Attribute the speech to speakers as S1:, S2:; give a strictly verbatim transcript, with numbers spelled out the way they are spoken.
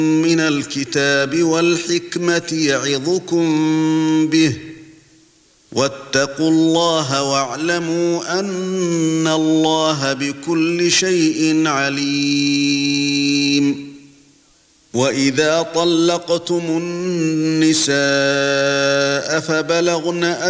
S1: مِنَ الْكِتَابِ وَالْحِكْمَةِ يَعِظُكُم بِهِ وَاتَّقُوا اللَّهَ وَاعْلَمُوا أَنَّ اللَّهَ بِكُلِّ شَيْءٍ عَلِيمٌ وَإِذَا طَلَّقْتُمُ النِّسَاءَ فَبَلَغْنَ